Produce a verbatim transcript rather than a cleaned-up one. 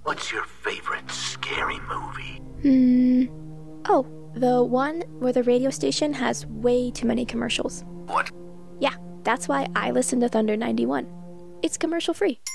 What's your favorite scary movie? Hmm. Oh, the one where the radio station has way too many commercials. What? Yeah, that's why I listen to Thunder ninety-one. It's commercial free.